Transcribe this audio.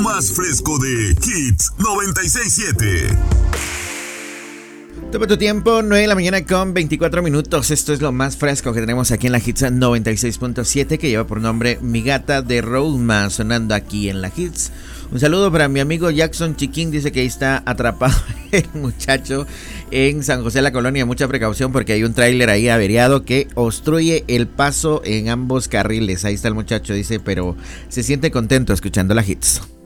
más fresco de Hits 96.7. Toma tu tiempo, 9 de la mañana con 24 minutos. Esto es lo más fresco que tenemos aquí en la Hits 96.7, que lleva por nombre Mi Gata de Roadman, sonando aquí en la Hits. Un saludo para mi amigo Jackson Chiquín, dice que ahí está atrapado el muchacho en San José de la Colonia. Mucha precaución porque hay un tráiler ahí averiado que obstruye el paso en ambos carriles. Ahí está el muchacho, dice, pero se siente contento escuchando la Hits.